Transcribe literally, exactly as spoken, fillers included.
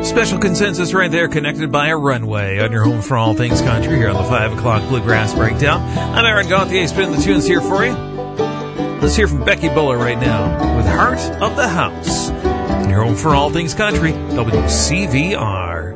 Special consensus right there, connected by a runway on your home for all things country here on the five o'clock Bluegrass Breakdown. I'm Aaron Gauthier, spinning the tunes here for you. Let's hear from Becky Buller right now with Heart of the House. Your home for all things country, W C V R.